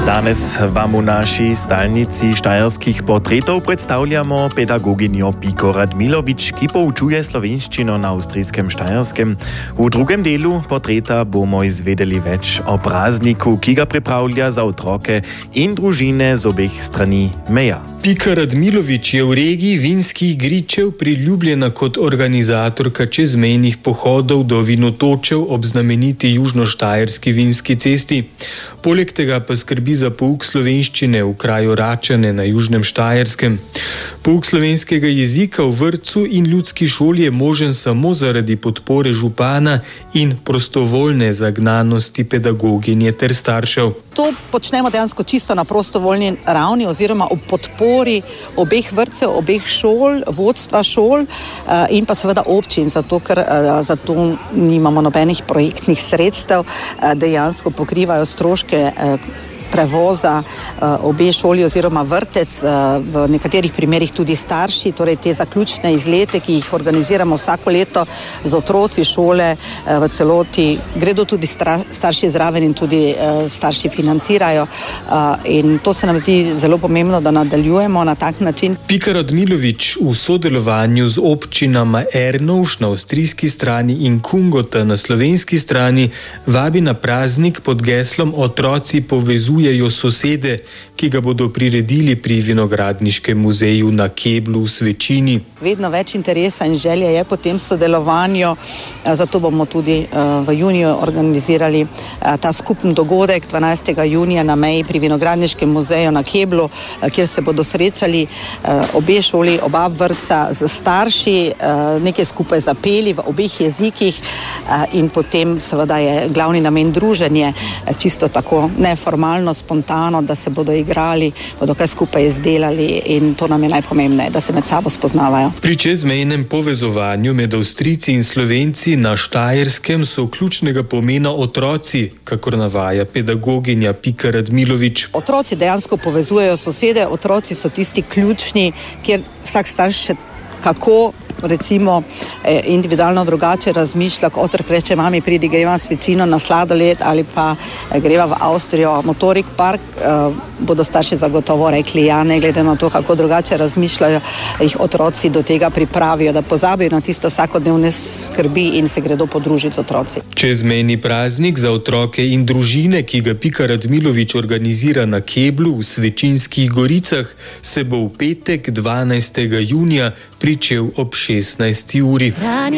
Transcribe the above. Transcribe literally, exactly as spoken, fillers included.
Danes vam v naši stalnici štajerskih portretov predstavljamo pedagoginjo Piko Radmilovič, ki poučuje slovenščino na avstrijskem Štajerskem. V drugem delu portreta bomo izvedeli več o prazniku, ki ga pripravlja za otroke in družine z obeh strani meja. Pika Radmilovič je v regiji Vinskih Gričev priljubljena kot organizatorka čezmejnih pohodov do vinotočev ob znameniti južnoštajerski vinski cesti. Poleg tega pa skrbi za pouk slovenščine v kraju Račane na južnem Štajerskem. Pouk slovenskega jezika v vrtcu in ljudski šoli je možen samo zaradi podpore župana in prostovoljne zagnanosti pedagoginje ter staršev. To počnemo dejansko čisto na prostovoljni ravni oziroma v podpori obeh vrtcev, obeh šol, vodstva šol in pa seveda občin, zato ker zato nimamo nobenih projektnih sredstev, dejansko pokrivajo stroške prevoza obe šoli oziroma vrtec, v nekaterih primerih tudi starši, torej te zaključne izlete, ki jih organiziramo vsako leto z otroci šole v celoti, gredo tudi starši zraven in tudi starši financirajo in to se nam zdi zelo pomembno, da nadaljujemo na tak način. Pika Radmilovič v sodelovanju z občinama Ernovš na avstrijski strani in Kungota na slovenski strani vabi na praznik pod geslom Otroci povezujejo sosede, ki ga bodo priredili pri Vinogradniškem muzeju na Keblu v Svečini. Vedno več interesa in želje je po tem sodelovanju, zato bomo tudi v juniju organizirali ta skupen dogodek dvanajstega junija na meji pri Vinogradniškem muzeju na Keblu, kjer se bodo srečali obe šoli, oba vrtca z starši, nekaj skupaj zapeli v obeh jezikih in potem seveda je glavni namen druženje, čisto tako neformalno, spontano, da se bodo igrali, bodo kaj skupaj izdelali in to nam je najpomembneje, da se med sabo spoznavajo. Pri čezmejnem povezovanju med Avstrijci in Slovenci na Štajerskem so ključnega pomena otroci, kakor navaja pedagoginja Pika Radmilovič. Otroci dejansko povezujejo sosede, otroci so tisti ključni, kjer vsak starš še kako recimo individualno drugače razmišlja, ko otrok reče, mami, pridi, greva s Svečino na sladoled ali pa greva v Avstrijo motorik park, bodo starši zagotovo rekli ja, ne glede na to, kako drugače razmišljajo, jih otroci do tega pripravijo, da pozabijo na tisto vsakodnevne skrbi in se gredo podružiti z otroci. Čezmejni praznik za otroke in družine, ki ga Pika Radmilovič organizira na Keblu v Svečinskih Goricah, se bo v petek dvanajstega junija pričel ob šestnajsti uri.